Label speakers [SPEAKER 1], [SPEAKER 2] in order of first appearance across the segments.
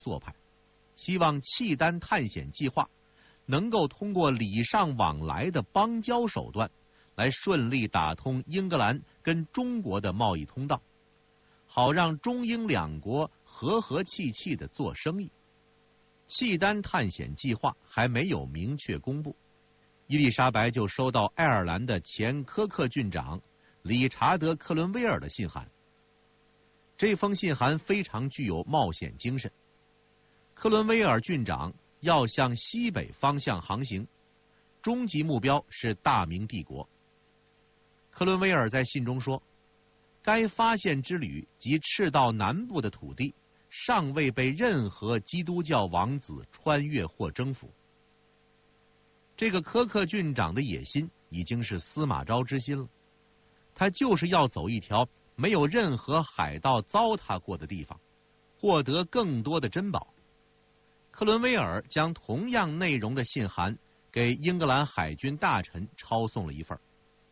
[SPEAKER 1] 做派，希望契丹探险计划能够通过礼尚往来的邦交手段，来顺利打通英格兰跟中国的贸易通道，好让中英两国和和气气的做生意。契丹探险计划还没有明确公布，伊丽莎白就收到爱尔兰的前科克郡长理查德·克伦威尔的信函。这封信函非常具有冒险精神。克伦威尔郡长要向西北方向航行，终极目标是大明帝国。克伦威尔在信中说，该发现之旅及赤道南部的土地尚未被任何基督教王子穿越或征服。这个科克郡长的野心已经是司马昭之心了，他就是要走一条没有任何海盗糟蹋过的地方，获得更多的珍宝。克伦威尔将同样内容的信函给英格兰海军大臣抄送了一份。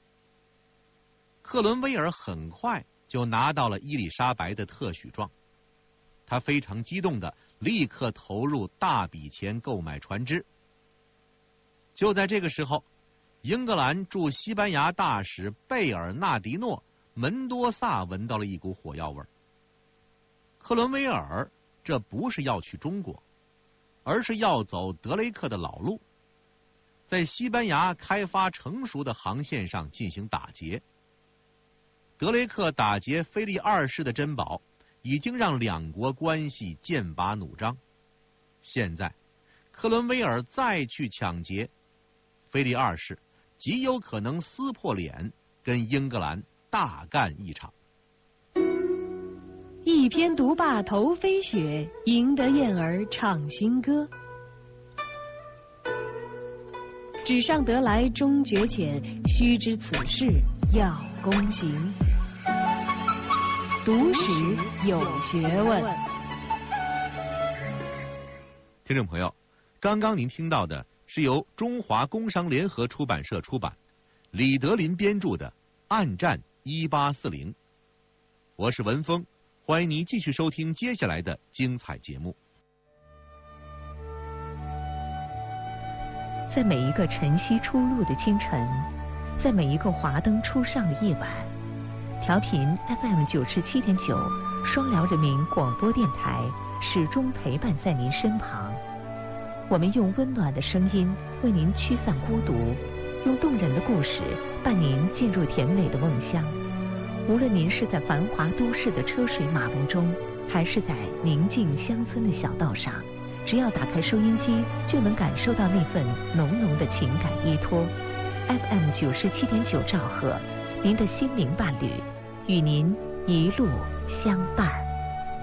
[SPEAKER 1] 克伦威尔很快就拿到了伊丽莎白的特许状，他非常激动地立刻投入大笔钱购买船只。就在这个时候，英格兰驻西班牙大使贝尔纳迪诺·门多萨闻到了一股火药味。克伦威尔这不是要去中国，而是要走德雷克的老路，在西班牙开发成熟的航线上进行打劫。德雷克打劫腓力二世的珍宝，已经让两国关系剑拔弩张。现在，克伦威尔再去抢劫，腓力二世极有可能撕破脸，跟英格兰大干一场。
[SPEAKER 2] 一篇独霸头飞雪，赢得燕儿唱新歌。纸上得来终觉浅，须知此事要躬行。读史有学问。
[SPEAKER 1] 听众朋友，刚刚您听到的是由中华工商联合出版社出版，李德林编著的《暗战1840》。我是文峰，欢迎您继续收听接下来的精彩节目。
[SPEAKER 3] 在每一个晨曦初露的清晨，在每一个华灯初上的夜晚，调频 FM 97.9双辽人民广播电台始终陪伴在您身旁。我们用温暖的声音为您驱散孤独，用动人的故事伴您进入甜美的梦乡。无论您是在繁华都市的车水马龙中，还是在宁静乡村的小道上，只要打开收音机，就能感受到那份浓浓的情感依托。FM 97.9兆赫，您的心灵伴侣，与您一路相伴。